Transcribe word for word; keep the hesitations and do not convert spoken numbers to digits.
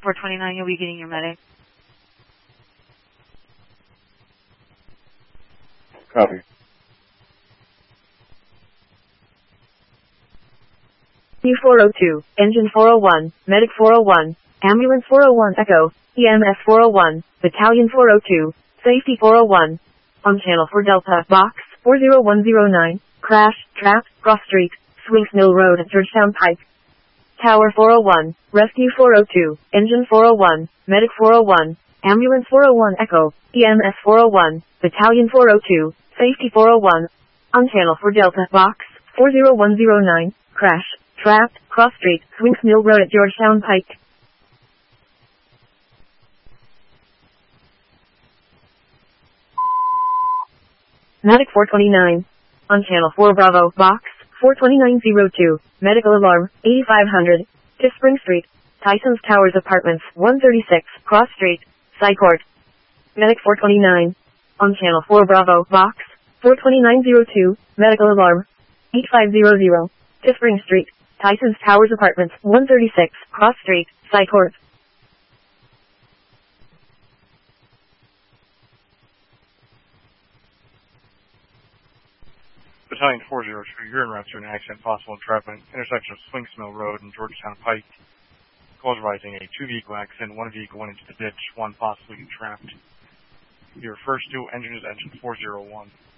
four twenty-nine, you'll be getting your medic. Copy. U four oh two, Engine four oh one, Medic four oh one, Ambulance four oh one Echo, E M S four oh one, Battalion four oh two, Safety four oh one. On channel for Delta, Box four oh one oh nine, Crash, Trap, Cross Street, Swings Mill Road at Georgetown Pike. Tower four oh one, Rescue four oh two, Engine four oh one, Medic four oh one, Ambulance four oh one Echo, E M S four oh one, Battalion four oh two, Safety four oh one. On channel for Delta, Box four oh one oh nine, Crash, Trap, Cross Street, Swings Mill Road at Georgetown Pike. Medic four twenty-nine. On channel four Bravo, Box four twenty-nine oh two, Medical Alarm, eighty-five hundred, to Spring Street, Tyson's Towers Apartments, one thirty-six, Cross Street, Psychort. Medic four twenty-nine. On channel four Bravo, Box four twenty-nine oh two, Medical Alarm, eighty-five hundred, to Spring Street, Tyson's Towers Apartments, one thirty-six, Cross Street, Psychort. Battalion four oh two, you're en route to an accident, possible entrapment, intersection of Swings Mill Road and Georgetown Pike. Calls rising a two-vehicle accident, one vehicle went into the ditch, one possibly entrapped. Your first two engine is engine four oh one.